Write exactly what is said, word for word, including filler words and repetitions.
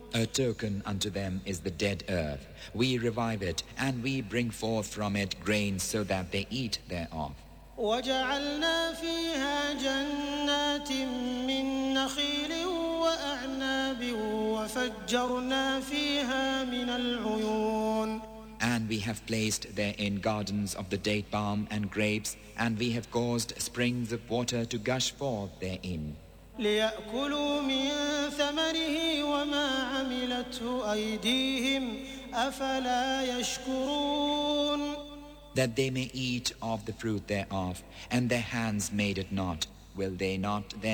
A token unto them is the dead earth. We revive it, and we bring forth from it grain so that they eat thereof. وجعلنا فيها جنات من نخيل وأعناب وفجرنا فيها من العيون. And we have placed therein gardens of the date palm and grapes, and we have caused springs of water to gush forth therein. ليأكلوا من ثمره وما عملته أيديهم أفلا يشكرون. That they may eat of the fruit thereof, and their hands made it not. Will they not then